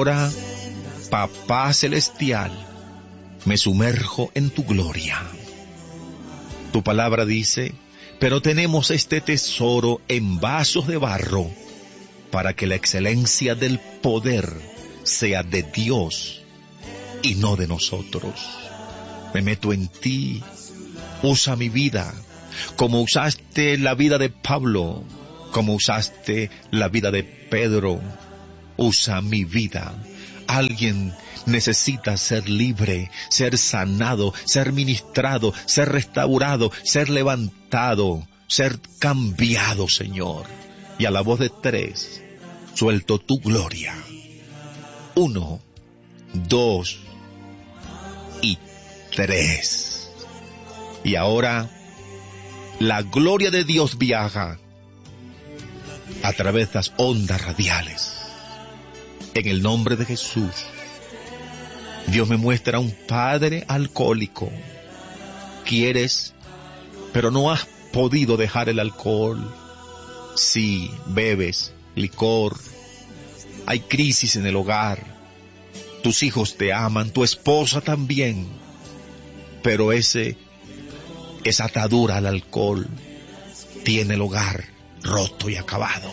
ahora, Papá Celestial, me sumerjo en tu gloria. Tu palabra dice, pero tenemos este tesoro en vasos de barro, para que la excelencia del poder sea de Dios y no de nosotros. Me meto en ti, usa mi vida, como usaste la vida de Pablo, como usaste la vida de Pedro. Usa mi vida. Alguien necesita ser libre, ser sanado, ser ministrado, ser restaurado, ser levantado, ser cambiado, Señor. Y a la voz de 3, suelto tu gloria. 1, 2 y 3. Y ahora, la gloria de Dios viaja a través de las ondas radiales. En el nombre de Jesús, Dios me muestra a un padre alcohólico. Quieres, pero no has podido dejar el alcohol. Sí, bebes licor. Hay crisis en el hogar. Tus hijos te aman, tu esposa también. Pero esa atadura al alcohol tiene el hogar roto y acabado.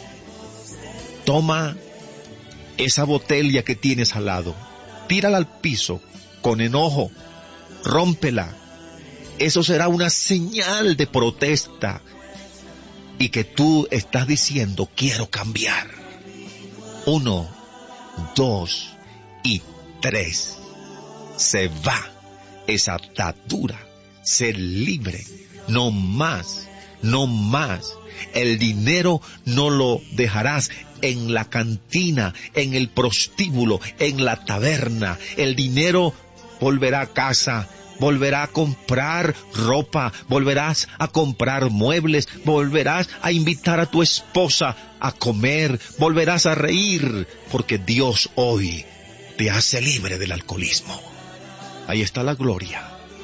Toma esa botella que tienes al lado, tírala al piso con enojo, rómpela. Eso será una señal de protesta y que tú estás diciendo, quiero cambiar. 1, 2 y 3. Se va esa atadura, ser libre, no más, no más. El dinero no lo dejarás en la cantina, en el prostíbulo, en la taberna. El dinero volverá a casa, volverá a comprar ropa, volverás a comprar muebles, volverás a invitar a tu esposa a comer, volverás a reír, porque Dios hoy te hace libre del alcoholismo. Ahí está la gloria.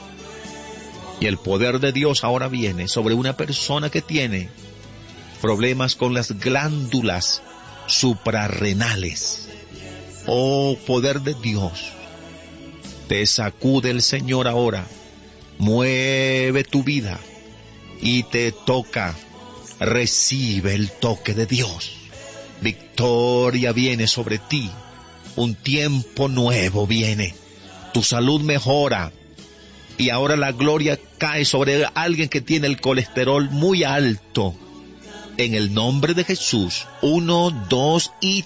Y el poder de Dios ahora viene sobre una persona que tiene problemas con las glándulas suprarrenales. Oh, poder de Dios, te sacude el Señor ahora, mueve tu vida y te toca. Recibe el toque de Dios. Victoria viene sobre ti. Un tiempo nuevo viene. Tu salud mejora. Y ahora la gloria cae sobre alguien que tiene el colesterol muy alto. En el nombre de Jesús. 1, 2 y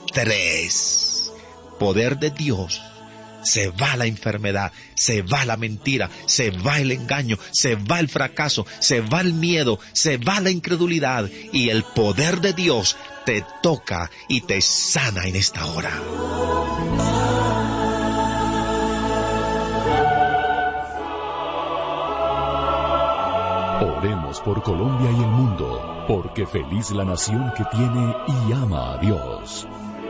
3. Poder de Dios. Se va la enfermedad, se va la mentira, se va el engaño, se va el fracaso, se va el miedo, se va la incredulidad. Y el poder de Dios te toca y te sana en esta hora. Oremos por Colombia y el mundo, porque feliz la nación que tiene y ama a Dios.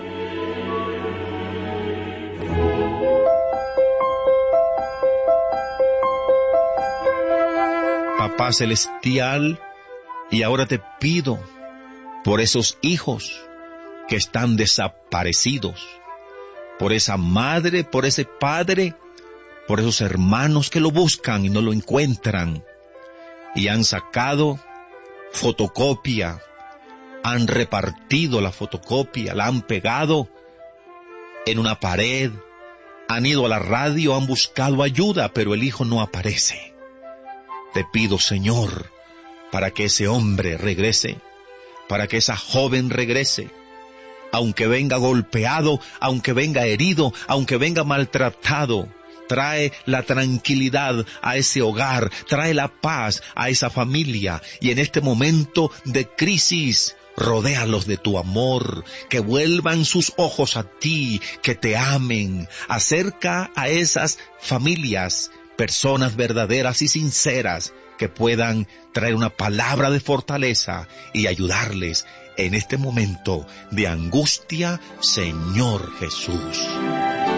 Papá Celestial, y ahora te pido por esos hijos que están desaparecidos, por esa madre, por ese padre, por esos hermanos que lo buscan y no lo encuentran, y han sacado fotocopia, han repartido la fotocopia, la han pegado en una pared, han ido a la radio, han buscado ayuda, pero el hijo no aparece. Te pido, Señor, para que ese hombre regrese, para que esa joven regrese, aunque venga golpeado, aunque venga herido, aunque venga maltratado. Trae la tranquilidad a ese hogar, trae la paz a esa familia, y en este momento de crisis, rodéalos de tu amor, que vuelvan sus ojos a ti, que te amen. Acerca a esas familias personas verdaderas y sinceras que puedan traer una palabra de fortaleza y ayudarles en este momento de angustia, Señor Jesús.